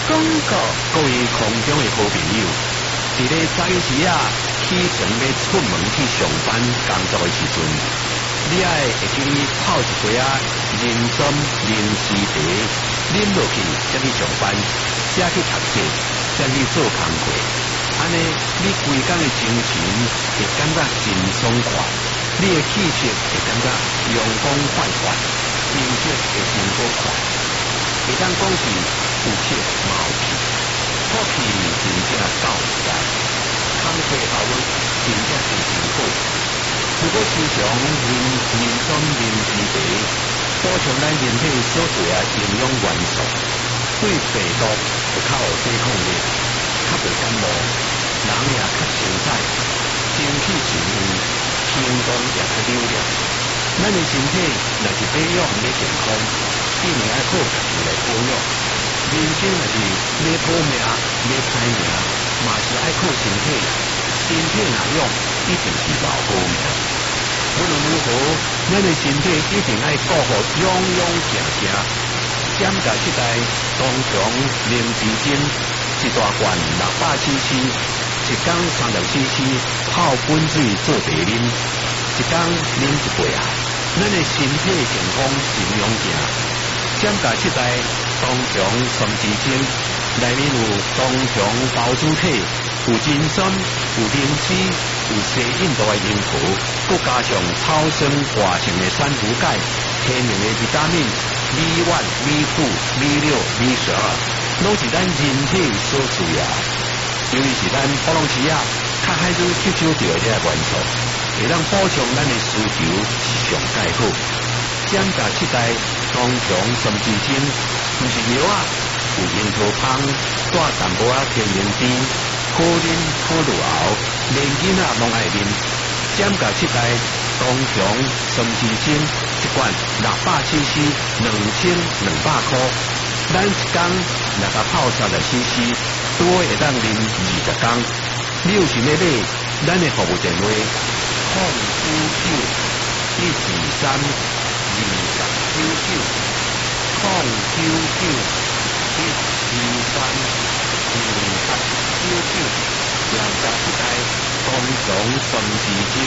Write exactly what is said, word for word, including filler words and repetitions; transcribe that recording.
广告。 各位空中的好朋友，伫咧早时啊，起床要出门去上班工作的时阵，你爱会记你泡一杯啊人参灵芝茶，啉落去才去上班，才去读册，才去做工课。安尼，你规工的精神会感觉真爽快，你的气色会感觉阳光快快，面色会真好看。会当讲是有气嘛有气，好气真正够实在，工课效率真正是真好。如果时常啉人参灵芝茶，补充咱人体所需的营养元素，对病毒会较有抵抗力，较袂感冒，人也较清彩，精气神旺，轻功也较溜了。咱的身体若是要养要健康，必然要靠家己来保养。人生若是要保命、要歹命，嘛是爱靠身体。身体若养，一定是老保命。无论如何，咱的身体一定爱顾好，勇勇行行。减价七代当中灵芝精，一大罐六百 C C， 一缸三十 C C， 泡滚水做茶啉，一缸啉一杯啊。咱的身体健康真勇行。减价七代当中三支精，内面有当中包主体，有人参，有灵芝，有西印度的樱桃，佮加上超生活性的珊瑚钙，天然的维他命 B 一、B 二、B 六、B 十二，拢是咱人体所需要。尤其是咱普隆西亚，较海子吸收到这个元素，会当补充咱的需求是上介好。减价七代当中三支精，毋是药啊，有樱桃芳，带淡薄仔天然甜，可啉可入喉，连囡仔拢爱啉。减价七代当中三支精，一罐六百 C C， 两千两百块。咱一缸若甲泡三十 C C， 多会当啉二十缸。你有想要买，咱的服务电话：零九九一二三二十九九，零九九一二三二十九九，两十一代当中三支精。